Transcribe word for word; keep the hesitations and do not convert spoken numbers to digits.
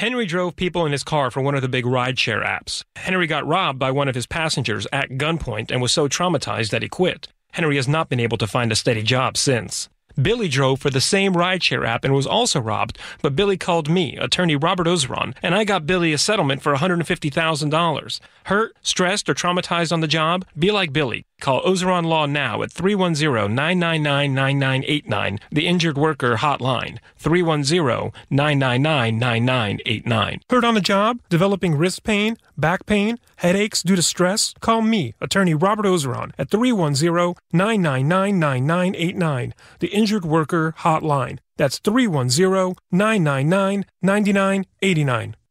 Henry drove people in his car for one of the big rideshare apps. Henry got robbed by one of his passengers at gunpoint and was so traumatized that he quit. Henry has not been able to find a steady job since. Billy drove for the same rideshare app and was also robbed, but Billy called me, attorney Robert Ozeron, and I got Billy a settlement for one hundred fifty thousand dollars. Hurt, stressed, or traumatized on the job? Be like Billy. Call Ozeron Law now at three one zero, nine nine nine, nine nine eight nine, the Injured Worker Hotline, three one zero, nine nine nine, nine nine eight nine. Hurt on the job? Developing wrist pain? Back pain? Headaches due to stress? Call me, attorney Robert Ozeron, at three one zero, nine nine nine, nine nine eight nine, the Injured Worker Hotline. That's three one zero, nine nine nine, nine nine eight nine.